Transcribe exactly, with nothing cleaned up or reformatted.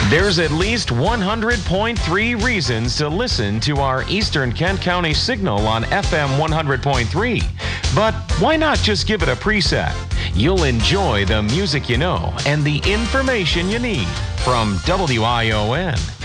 There's at least one hundred point three reasons to listen to our Eastern Kent County signal on F M one hundred point three. But why not just give it a preset? You'll enjoy the music you know and the information you need from W I O N.